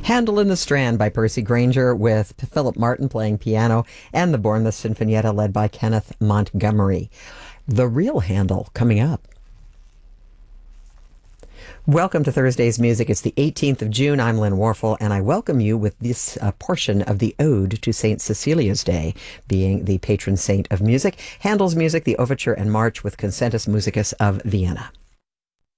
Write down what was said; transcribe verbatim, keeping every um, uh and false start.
Handel in the Strand by Percy Grainger with Philip Martin playing piano, and the Bournemouth Sinfonietta led by Kenneth Montgomery. The real Handel coming up. Welcome to Thursday's Music. It's the eighteenth of June. I'm Lynn Warfel, and I welcome you with this uh, portion of the Ode to Saint Cecilia's Day, being the patron saint of music. Handel's music, the Overture and March with Concertus Musicus of Vienna.